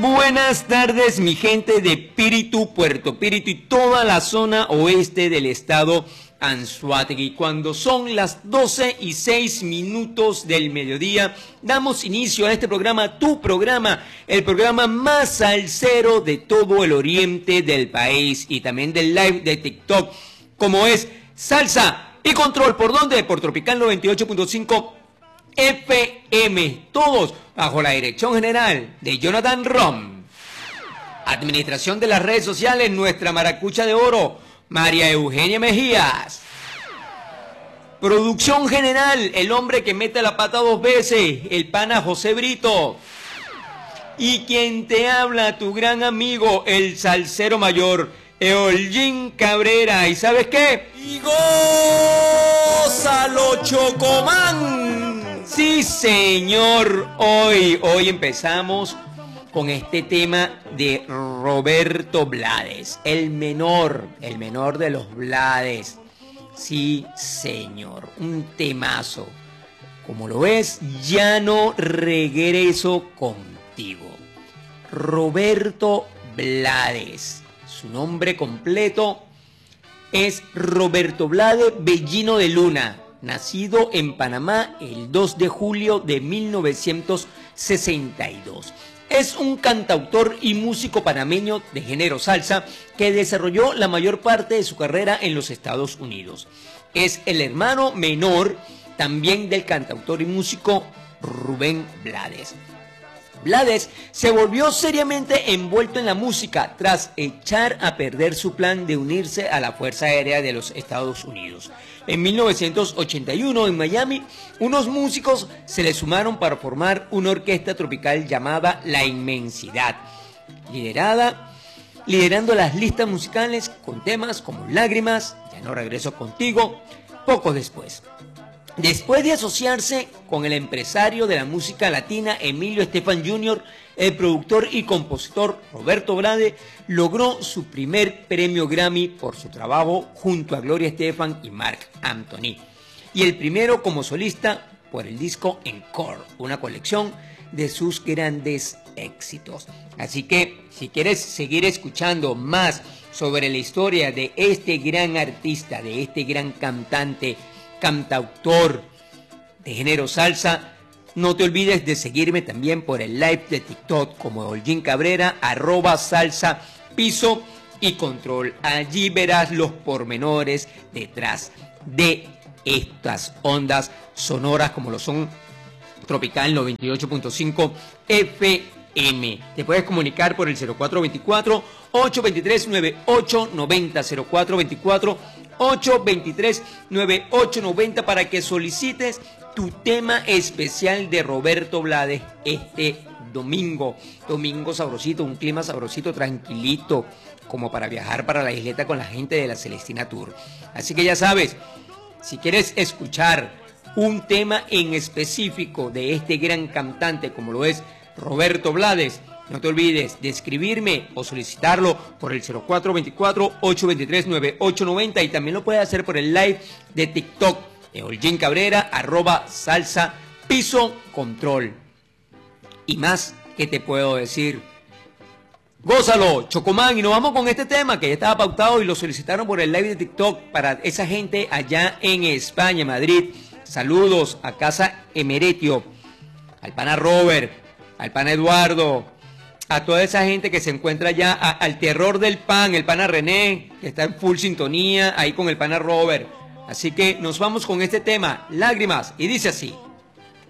Buenas tardes, mi gente de Píritu, Puerto Píritu y toda la zona oeste del estado Anzoátegui. Cuando son las 12:06 del mediodía, damos inicio a este programa, tu programa, el programa más salsero de todo el oriente del país y también del live de TikTok, como es Salsa y Control. ¿Por dónde? Por Tropical 98.5 FM, todos bajo la dirección general de Jonathan Rom. Administración de las redes sociales, nuestra maracucha de oro, María Eugenia Mejías. Producción general, el hombre que mete la pata 2 veces, el pana José Brito. Y quien te habla, tu gran amigo, el salsero mayor, Eolín Cabrera. ¿Y sabes qué? ¡Y gózalo, Chocomán! Sí, señor, hoy empezamos con este tema de Roberto Blades, el menor de los Blades. Sí, señor, un temazo. Como lo ves, ya no regreso contigo. Roberto Blades, su nombre completo es Roberto Blades Bellino de Luna. Nacido en Panamá el 2 de julio de 1962. Es un cantautor y músico panameño de género salsa que desarrolló la mayor parte de su carrera en los Estados Unidos. Es el hermano menor también del cantautor y músico Rubén Blades. Blades se volvió seriamente envuelto en la música tras echar a perder su plan de unirse a la Fuerza Aérea de los Estados Unidos. En 1981, en Miami, unos músicos se le sumaron para formar una orquesta tropical llamada La Inmensidad, liderando las listas musicales con temas como Lágrimas, Ya no regreso contigo, poco después. Después de asociarse con el empresario de la música latina Emilio Estefan Jr., el productor y compositor Roberto Blades logró su primer premio Grammy por su trabajo junto a Gloria Estefan y Marc Anthony, y el primero como solista por el disco Encore, una colección de sus grandes éxitos. Así que si quieres seguir escuchando más sobre la historia de este gran artista, de este gran cantante, cantautor de género salsa, no te olvides de seguirme también por el live de TikTok como Eolín Cabrera, @salsa, piso y control. Allí verás los pormenores detrás de estas ondas sonoras como lo son Tropical 98.5 FM. Te puedes comunicar por el 0424-823-9890, 0424-823-9890 para que solicites tu tema especial de Roberto Blades este domingo. Domingo sabrosito, un clima sabrosito, tranquilito, como para viajar para la isleta con la gente de la Celestina Tour. Así que ya sabes, si quieres escuchar un tema en específico de este gran cantante como lo es Roberto Blades, no te olvides de escribirme o solicitarlo por el 0424-823-9890 y también lo puedes hacer por el live de TikTok de Eolín Cabrera, @salsa, piso, control. Y más, ¿qué te puedo decir? Gózalo, Chocomán, y nos vamos con este tema que ya estaba pautado y lo solicitaron por el live de TikTok para esa gente allá en España, Madrid. Saludos a Casa Emeretio, al pana Robert, al pana Eduardo, a toda esa gente que se encuentra allá, al terror del pan, el pana René, que está en full sintonía ahí con el pana Robert. Así que nos vamos con este tema, Lágrimas, y dice así.